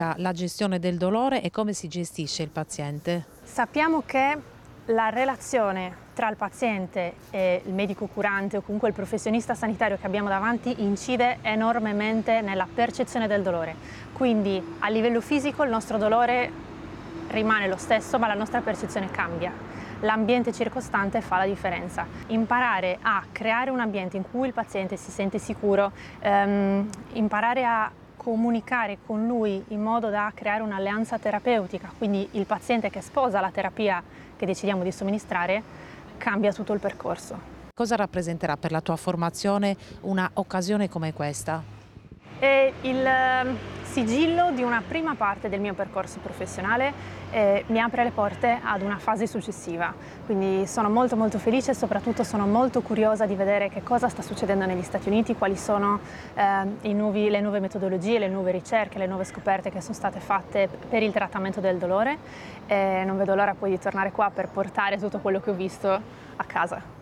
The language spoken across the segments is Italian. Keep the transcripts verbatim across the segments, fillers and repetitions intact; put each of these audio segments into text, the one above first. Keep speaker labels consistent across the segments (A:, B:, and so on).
A: La gestione del dolore e come si gestisce il paziente?
B: Sappiamo che la relazione tra il paziente e il medico curante o comunque il professionista sanitario che abbiamo davanti incide enormemente nella percezione del dolore. Quindi a livello fisico il nostro dolore rimane lo stesso, ma la nostra percezione cambia. L'ambiente circostante fa la differenza. Imparare a creare un ambiente in cui il paziente si sente sicuro, ehm, imparare a comunicare con lui in modo da creare un'alleanza terapeutica, quindi il paziente che sposa la terapia che decidiamo di somministrare, cambia tutto il percorso.
A: Cosa rappresenterà per la tua formazione una occasione come questa?
B: È il sigillo di una prima parte del mio percorso professionale e mi apre le porte ad una fase successiva. Quindi sono molto molto felice e soprattutto sono molto curiosa di vedere che cosa sta succedendo negli Stati Uniti, quali sono eh, i nuovi, le nuove metodologie, le nuove ricerche, le nuove scoperte che sono state fatte per il trattamento del dolore e non vedo l'ora poi di tornare qua per portare tutto quello che ho visto a casa.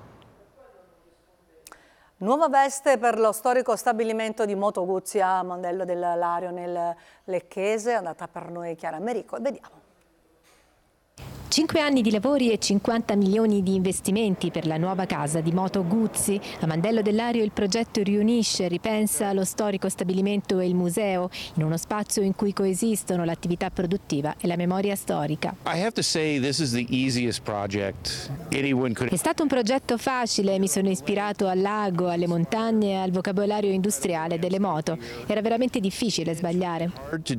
C: Nuova veste per lo storico stabilimento di Moto Guzzi a Mandello del Lario nel Lecchese, è andata per noi Chiara Americo e vediamo.
D: Cinque anni di lavori e cinquanta milioni di investimenti per la nuova casa di Moto Guzzi. A Mandello del Lario il progetto riunisce, ripensa lo storico stabilimento e il museo in uno spazio in cui coesistono l'attività produttiva e la memoria storica.
E: È
D: stato un progetto facile, mi sono ispirato al lago, alle montagne e al vocabolario industriale delle moto. Era veramente difficile sbagliare.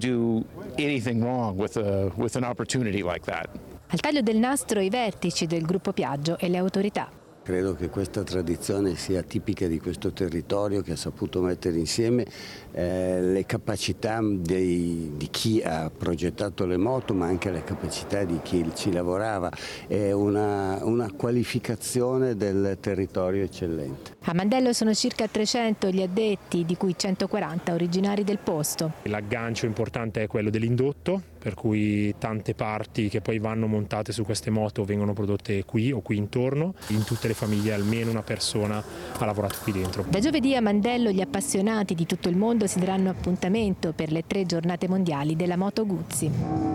D: Al taglio del nastro i vertici del gruppo Piaggio e le autorità.
F: Credo che questa tradizione sia tipica di questo territorio che ha saputo mettere insieme eh, le capacità dei, di chi ha progettato le moto, ma anche le capacità di chi ci lavorava. È una, una qualificazione del territorio eccellente.
D: A Mandello sono circa trecento gli addetti, di cui centoquaranta originari del posto.
G: L'aggancio importante è quello dell'indotto, per cui tante parti che poi vanno montate su queste moto vengono prodotte qui o qui intorno. In tutte le famiglie almeno una persona ha lavorato qui dentro.
D: Da giovedì a Mandello gli appassionati di tutto il mondo si daranno appuntamento per le tre giornate mondiali della Moto Guzzi.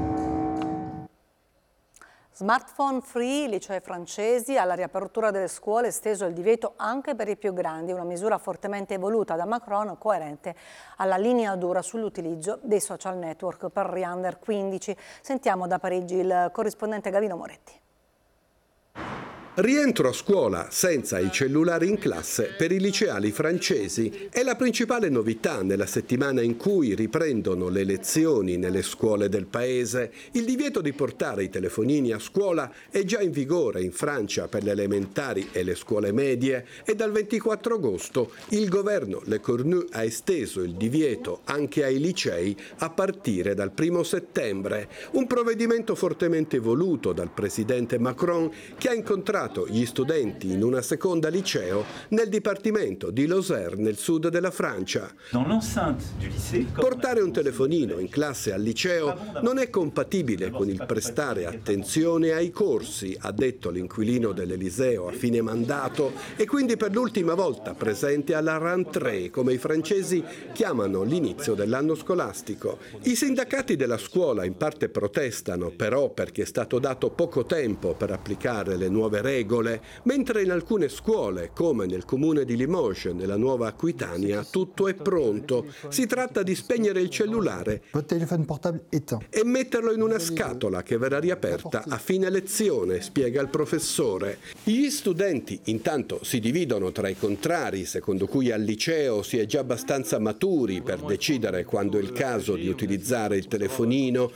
C: Smartphone free, licei francesi, alla riapertura delle scuole esteso il divieto anche per i più grandi, una misura fortemente voluta da Macron, coerente alla linea dura sull'utilizzo dei social network per gli under quindici. Sentiamo da Parigi il corrispondente Gavino Moretti.
H: Rientro a scuola senza i cellulari in classe per i liceali francesi è la principale novità nella settimana in cui riprendono le lezioni nelle scuole del paese. Il divieto di portare i telefonini a scuola è già in vigore in Francia per le elementari e le scuole medie e dal ventiquattro agosto il governo Le Cornu ha esteso il divieto anche ai licei a partire dal primo settembre. Un provvedimento fortemente voluto dal presidente Macron che ha incontrato gli studenti in una seconda liceo nel dipartimento di Lozère nel sud della Francia. Portare un telefonino in classe al liceo non è compatibile con il prestare attenzione ai corsi, ha detto l'inquilino dell'Eliseo a fine mandato e quindi per l'ultima volta presente alla rentrée, come i francesi chiamano l'inizio dell'anno scolastico. I sindacati della scuola in parte protestano però perché è stato dato poco tempo per applicare le nuove regole regole, mentre in alcune scuole, come nel comune di Limoges, nella Nuova Aquitania, tutto è pronto. Si tratta di spegnere il cellulare e metterlo in una scatola che verrà riaperta a fine lezione, spiega il professore. Gli studenti intanto si dividono tra i contrari, secondo cui al liceo si è già abbastanza maturi per decidere quando è il caso di utilizzare il telefonino,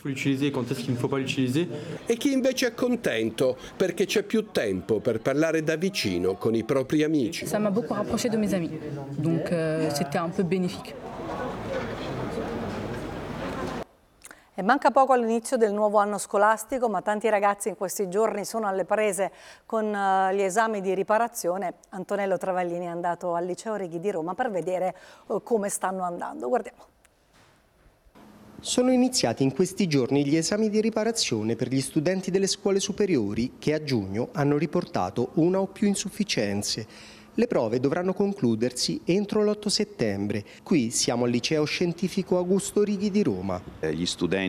H: e chi invece è contento perché c'è più tempo per parlare da vicino con i propri amici.
I: Ça m'a beaucoup rapproché de mes amis, donc euh, c'était un peu bénéfique.
C: E manca poco all'inizio del nuovo anno scolastico, ma tanti ragazzi in questi giorni sono alle prese con uh, gli esami di riparazione. Antonello Travaglini è andato al liceo Righi di Roma per vedere uh, come stanno andando. Guardiamo.
J: Sono iniziati in questi giorni gli esami di riparazione per gli studenti delle scuole superiori che a giugno hanno riportato una o più insufficienze. Le prove dovranno concludersi entro l'otto settembre. Qui siamo al Liceo Scientifico Augusto Righi di Roma.
E: Gli studenti